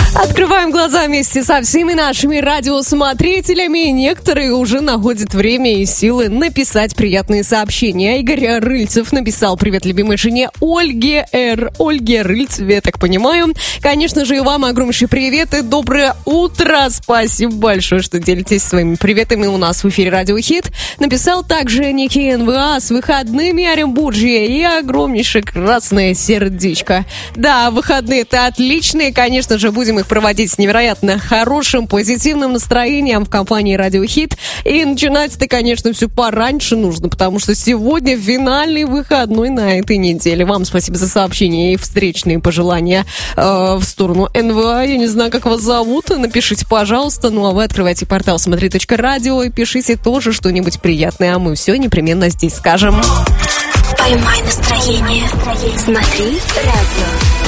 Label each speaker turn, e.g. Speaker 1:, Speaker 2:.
Speaker 1: Открываем глаза вместе со всеми нашими радиосмотрителями. Некоторые уже находят время и силы написать приятные сообщения. Игорь Рыльцев написал: привет любимой жене Ольге Рыльцеве, я так понимаю. Конечно же, и вам огромнейший привет и доброе утро. Спасибо большое, что делитесь своими приветами у нас в эфире Радио Хит. Написал также некий НВА: с выходными, Оренбуржье, и огромнейшее красное сердечко. Да, выходные это отличные, конечно же, будем их проводить с невероятно хорошим, позитивным настроением в компании Радио Хит. И начинать-то, конечно, все пораньше нужно, потому что сегодня финальный выходной на этой неделе. Вам спасибо за сообщения и встречные пожелания в сторону НВА. Я не знаю, как вас зовут, напишите, пожалуйста. Ну, а вы открывайте портал смотри.радио и пишите тоже что-нибудь приятное, а мы все непременно здесь скажем.
Speaker 2: Поймай настроение. Смотри радио.